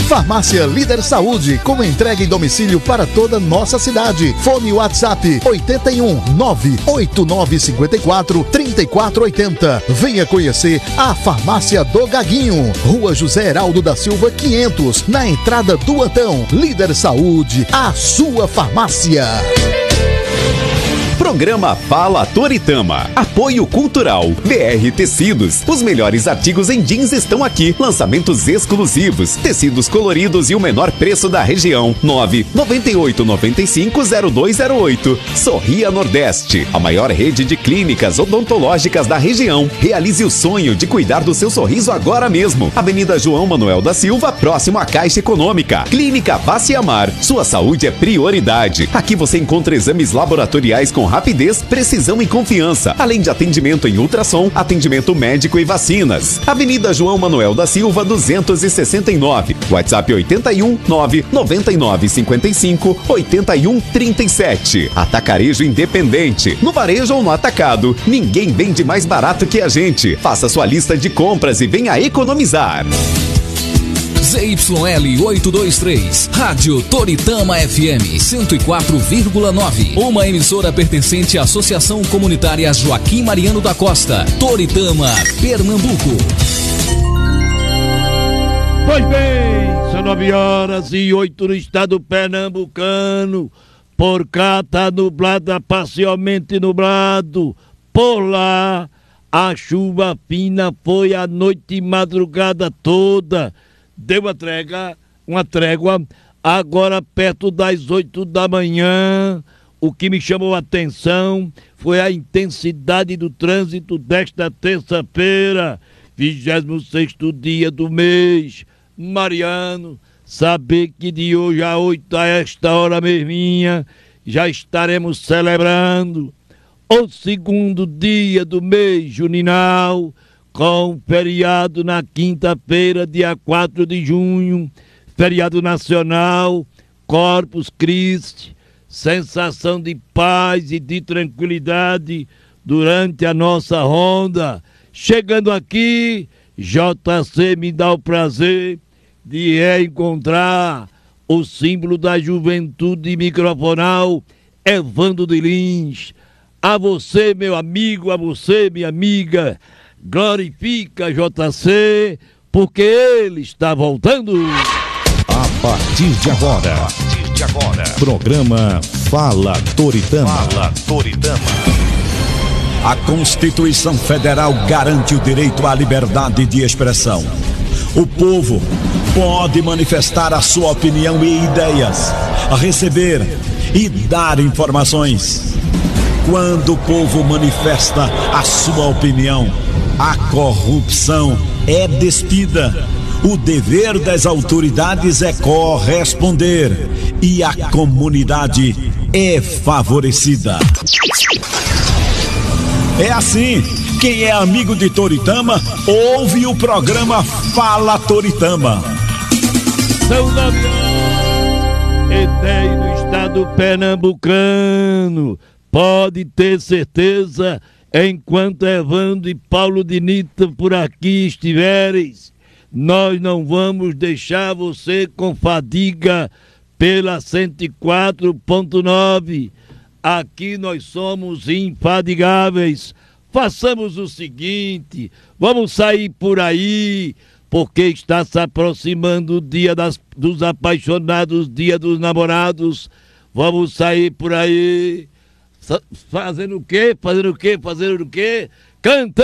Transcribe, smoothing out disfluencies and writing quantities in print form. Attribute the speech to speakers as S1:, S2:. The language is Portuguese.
S1: Farmácia Líder Saúde, com entrega em domicílio para toda nossa cidade. Fone WhatsApp 81 98954 3480. Venha conhecer a Farmácia do Gaguinho, Rua José Heraldo da Silva 500, na entrada do Antão. Líder Saúde, a sua farmácia.
S2: Programa Fala Toritama. Apoio Cultural. BR Tecidos. Os melhores artigos em jeans estão aqui. Lançamentos exclusivos. Tecidos coloridos e o menor preço da região. 998950208. Sorria Nordeste. A maior rede de clínicas odontológicas da região. Realize o sonho de cuidar do seu sorriso agora mesmo. Avenida João Manuel da Silva, próximo à Caixa Econômica. Clínica Vaciamar. Sua saúde é prioridade. Aqui você encontra exames laboratoriais com rapidez, precisão e confiança, além de atendimento em ultrassom, atendimento médico e vacinas. Avenida João Manuel da Silva, 269. WhatsApp 81 999 55 81 37. Atacarejo Independente. No varejo ou no atacado, ninguém vende mais barato que a gente. Faça sua lista de compras e venha economizar.
S3: ZYL 823, Rádio Toritama FM 104,9. Uma emissora pertencente à Associação Comunitária Joaquim Mariano da Costa, Toritama, Pernambuco.
S4: Pois bem, são 9h08 no estado pernambucano. Por cá tá nublado, parcialmente nublado. Por lá, a chuva fina foi a noite e madrugada toda. Deu uma trégua, agora perto das 8 da manhã. O que me chamou a atenção foi a intensidade do trânsito desta terça-feira, 26º dia do mês. Mariano, saber que de hoje a 8 a esta hora mesminha, já estaremos celebrando o segundo dia do mês juninal, com feriado na quinta-feira, dia 4 de junho, feriado nacional, Corpus Christi, sensação de paz e de tranquilidade durante a nossa ronda. Chegando aqui, JC me dá o prazer de reencontrar o símbolo da juventude microfonal, Evandro de Lins. A você, meu amigo, a você, minha amiga, glorifica JC, porque ele está voltando.
S1: A partir de agora, programa Fala Toritama.
S5: A Constituição Federal garante o direito à liberdade de expressão. O povo pode manifestar a sua opinião e ideias, receber e dar informações. Quando o povo manifesta a sua opinião, a corrupção é despida. O dever das autoridades é corresponder e a comunidade é favorecida. É assim, quem é amigo de Toritama, ouve o programa Fala Toritama.
S4: São 9h10 no estado pernambucano. Pode ter certeza, enquanto Evandro e Paulo Dinita por aqui estiveres, nós não vamos deixar você com fadiga pela 104.9. Aqui nós somos infadigáveis. Façamos o seguinte, vamos sair por aí, porque está se aproximando o dia dos apaixonados, dia dos namorados. Vamos sair por aí, fazendo o quê? Cantando.